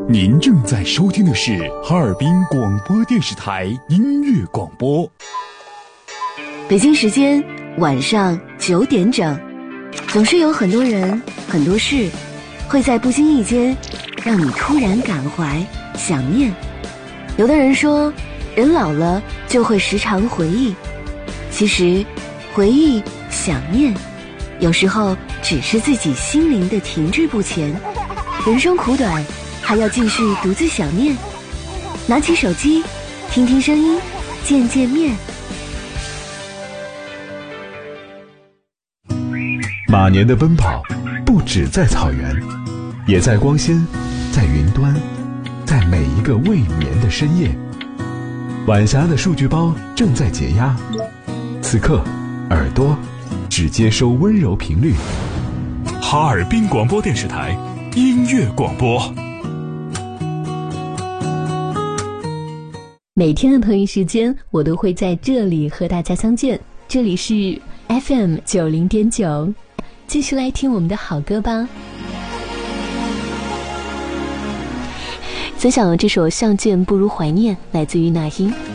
您正在收听的是哈尔滨广播电视台音乐广播。 北京时间晚上9点整，总是有很多人、很多事，会在不经意间让你突然感怀、想念。有的人说，人老了就会时常回忆，其实回忆、想念，有时候只是自己心灵的停滞不前。人生苦短，还要继续独自想念。拿起手机，听听声音，见见面。 马年的奔跑不只在草原，也在光纤，在云端，在每一个未眠的深夜。晚霞的数据包正在解压，此刻耳朵只接收温柔频率。 哈尔滨广播电视台音乐广播。 每天的同一时间，我都会在这里和大家相见。这里是 FM 90.9，继续来听我们的好歌吧。分享这首《相见不如怀念》，来自于那英。